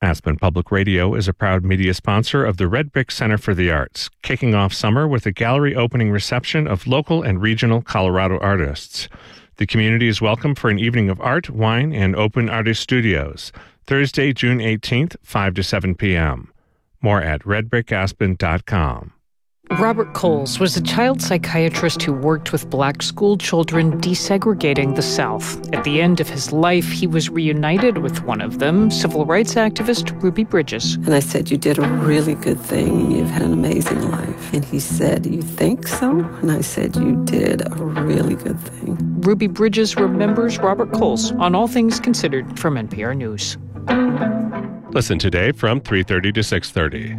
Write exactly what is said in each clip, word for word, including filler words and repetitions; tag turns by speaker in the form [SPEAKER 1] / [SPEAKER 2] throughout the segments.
[SPEAKER 1] Aspen Public Radio is a proud media sponsor of the Red Brick Center for the Arts, kicking off summer with a gallery opening reception of local and regional Colorado artists. The community is welcome for an evening of art, wine, and open artist studios, Thursday, June eighteenth, five to seven p.m. More at red brick aspen dot com.
[SPEAKER 2] Robert Coles was a child psychiatrist who worked with black school children desegregating the South. At the end of his life, he was reunited with one of them, civil rights activist Ruby Bridges.
[SPEAKER 3] And I said, "You did a really good thing. You've had an amazing life." And he said, "You think so?" And I said, "You did a really good thing."
[SPEAKER 2] Ruby Bridges remembers Robert Coles on All Things Considered from N P R News.
[SPEAKER 1] Listen today from three thirty to six thirty.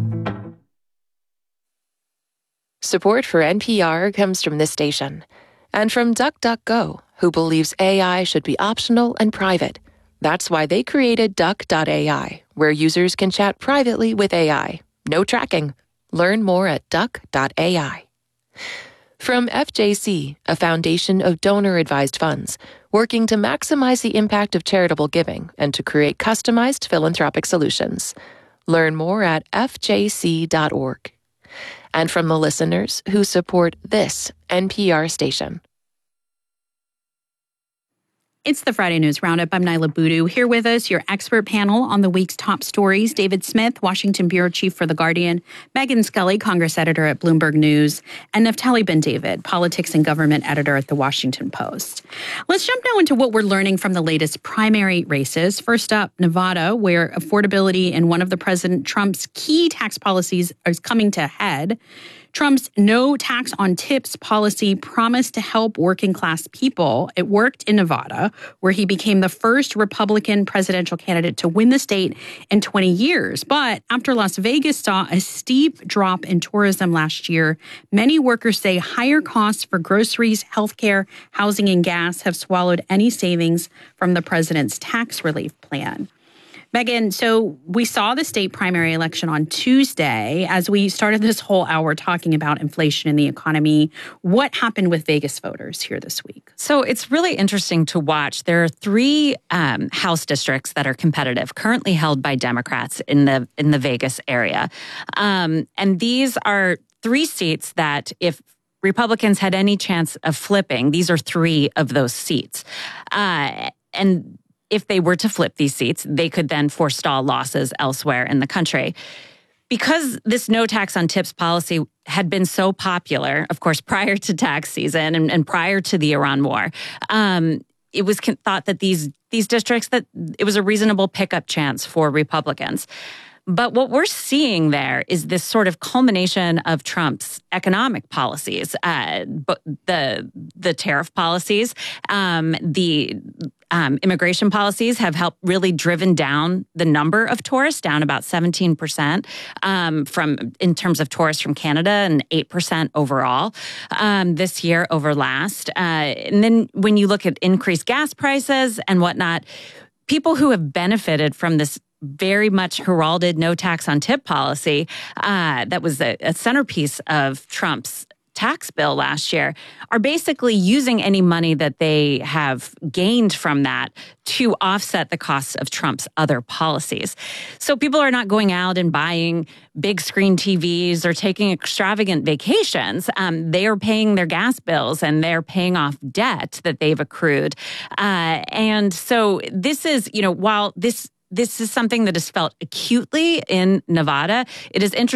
[SPEAKER 4] Support for N P R comes from this station and from DuckDuckGo, who believes A I should be optional and private. That's why they created Duck dot A I, where users can chat privately with A I. No tracking. Learn more at Duck dot A I. From F J C, a foundation of donor-advised funds, working to maximize the impact of charitable giving and to create customized philanthropic solutions. Learn more at F J C dot org. And from the listeners who support this N P R station.
[SPEAKER 5] It's the Friday News Roundup. I'm Nyla Boodoo. Here with us, your expert panel on the week's top stories. David Smith, Washington Bureau Chief for The Guardian. Megan Scully, Congress Editor at Bloomberg News. And Naftali Ben-David, Politics and Government Editor at The Washington Post. Let's jump now into what we're learning from the latest primary races. First up, Nevada, where affordability in one of the President Trump's key tax policies is coming to a head. Trump's no tax on tips policy promised to help working class people. It worked in Nevada, where he became the first Republican presidential candidate to win the state in twenty years. But after Las Vegas saw a steep drop in tourism last year, many workers say higher costs for groceries, healthcare, housing, and gas have swallowed any savings from the president's tax relief plan. Megan, so we saw the state primary election on Tuesday. As we started this whole hour talking about inflation in the economy, what happened with Vegas voters here this week?
[SPEAKER 6] So it's really interesting to watch. There are three um, House districts that are competitive, currently held by Democrats in the in the Vegas area. Um, and these are three seats that if Republicans had any chance of flipping, these are three of those seats. Uh, and if they were to flip these seats, they could then forestall losses elsewhere in the country. Because this no tax on tips policy had been so popular, of course, prior to tax season and, and prior to the Iran war, um, it was thought that these these districts, that it was a reasonable pickup chance for Republicans. But what we're seeing there is this sort of culmination of Trump's economic policies, uh, the the tariff policies, um, the um, immigration policies have helped really driven down the number of tourists, down about seventeen percent um, from in terms of tourists from Canada and eight percent overall um, this year over last. Uh, and then when you look at increased gas prices and whatnot, people who have benefited from this very much heralded no tax on tip policy uh, that was a, a centerpiece of Trump's tax bill last year are basically using any money that they have gained from that to offset the costs of Trump's other policies. So people are not going out and buying big screen T Vs or taking extravagant vacations. Um, they are paying their gas bills and they're paying off debt that they've accrued. Uh, and so this is, you know, while this This is something that is felt acutely in Nevada, it is interesting